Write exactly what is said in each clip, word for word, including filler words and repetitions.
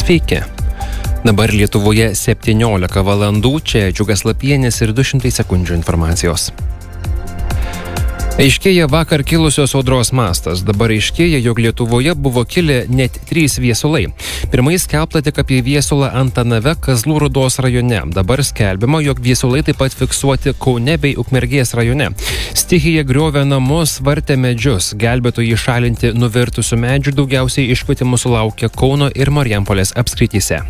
Sveiki. Dabar Lietuvoje septyniolika valandų, čia Džiugas Lapienis ir du šimtai sekundžių informacijos. Aiškėja vakar kilusios audros mastas. Dabar aiškėja, jog Lietuvoje buvo kilę net trys viesulai. Pirmai skelbta tik apie viesulą Antanave Kazlų Rūdos rajone. Dabar skelbiama, jog viesulai taip pat fiksuoti Kaune bei Ukmergės rajone. Stichija griovė namus, vartė medžius. Gelbėtojai šalinti nuvirtusių medžių daugiausiai iškvietimų sulaukė Kauno ir Marijampolės apskrityse.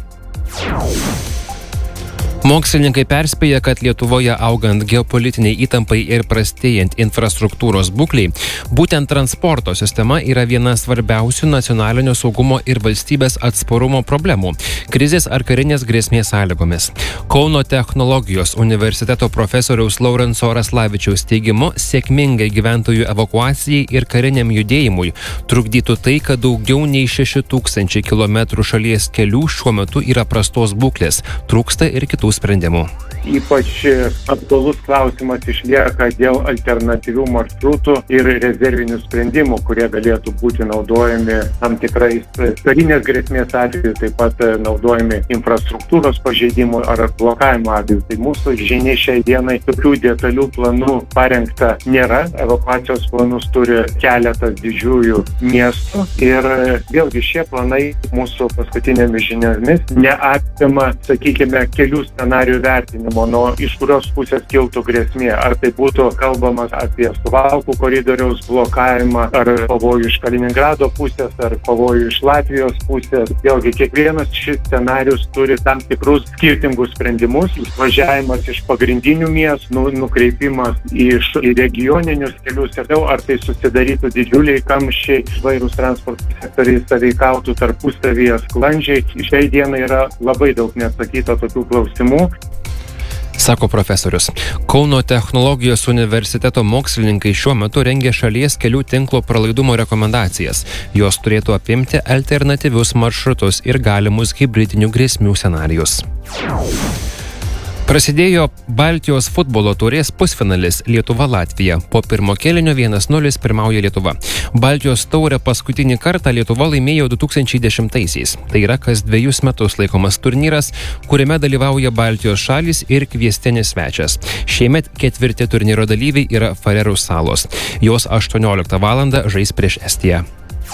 Mokslininkai perspėja, kad Lietuvoje augant geopolitiniai įtampai ir prastėjant infrastruktūros būkliai, būtent transporto sistema yra viena svarbiausių nacionalinio saugumo ir valstybės atsparumo problemų krizės ar karinės grėsmės sąlygomis. Kauno technologijos universiteto profesoriaus Laurenco Raslavičiaus teigimu, sėkmingai gyventojų evakuacijai ir kariniam judėjimui trukdytų tai, kad daugiau nei šeši tūkstančiai kilometrų šalies kelių šiuo metu yra prastos būklės, trūksta ir kitų sprendimų. Ypač aktualus klausimas išlieka dėl alternatyvių maršrutų ir rezervinių sprendimų, kurie galėtų būti naudojami tam tikrais karinės grėsmės atveju, taip pat naudojami infrastruktūros pažeidimų ar blokavimo atveju. Tai mūsų žinia šiai dienai tokių detalių planų parengta nėra. Evakuacijos planus turi keletas didžiųjų miestų ir vėlgi šie planai mūsų paskutinėmis žiniomis neapima, sakykime, kelių scenarijų vertinimo, nuo iš kurios pusės kiltų grėsmė. Ar tai būtų kalbamas apie Suvalkų koridoriaus blokavimą, ar pavojų iš Kaliningrado pusės, ar pavojų iš Latvijos pusės. Vėlgi, kiekvienas šis scenarius turi tam tikrus skirtingus sprendimus. Išvažiavimas iš pagrindinių miestų, nukreipimas iš į regioninius kelius ir jau, ar tai susidarytų didžiuliai kamščiai, vairūs transporto sektoriai sąveikautų tarpusavyje sklandžiai. Šiai dienai yra labai daug neatsakyta tokių klausimų. Sako profesorius. Kauno technologijos universiteto mokslininkai šiuo metu rengia šalies kelių tinklo pralaidumo rekomendacijas. Jos turėtų apimti alternatyvius maršrutus ir galimus hibridinių grėsmių scenarijus. Prasidėjo Baltijos futbolo taurės pusfinalis Lietuva-Latvija. Po pirmo kėlinio vienas nulis pirmauja Lietuva. Baltijos taurę paskutinį kartą Lietuva laimėjo du tūkstančiai dešimtaisiais. Tai yra kas dviejus metus laikomas turnyras, kuriame dalyvauja Baltijos šalys ir kviestinis svečias. Šiemet ketvirti turnyro dalyviai yra Farerų salos. Jos aštuonioliktą valandą žais prieš Estiją.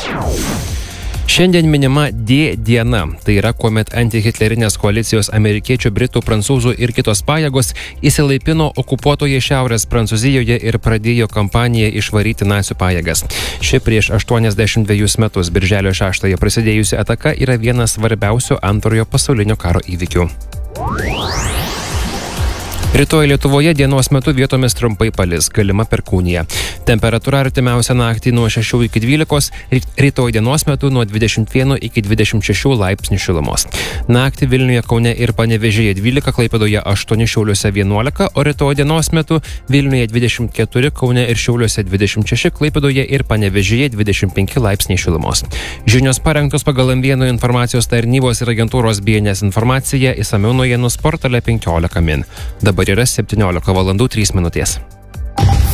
Šiandien minima D diena, tai yra kuomet antihitlerinės koalicijos amerikiečių, britų, prancūzų ir kitos pajėgos įsilaipino okupuotoje Šiaurės Prancūzijoje ir pradėjo kampaniją išvaryti nacių pajėgas. Ši prieš aštuoniasdešimt dvejus metus birželio šeštąją prasidėjusi ataka yra vienas svarbiausių antrojo pasaulinio karo įvykių. Rytoj Lietuvoje dienos metu vietomis trumpai palis, galima perkūnija. Temperatūra artimiausią naktį nuo šešių iki dvylikos, rytoj dienos metu nuo dvidešimt vieno iki dvidešimt šešių laipsnių šilumos. Naktį Vilniuje, Kaune ir Panevėžyje dvylika, Klaipėdoje aštuoni, Šiauliuose vienuolika, o rytoj dienos metu Vilniuje dvidešimt keturi, Kaune ir Šiauliuose dvidešimt šeši, Klaipėdoje ir Panevėžyje dvidešimt penki laipsniai šilumos. Žinios parengtos pagal M vieno informacijos tarnybos ir agentūros B N S informaciją, išsamiau naujienų portale penkiolika min. Dabar yra septyniolika valandų trys minutės.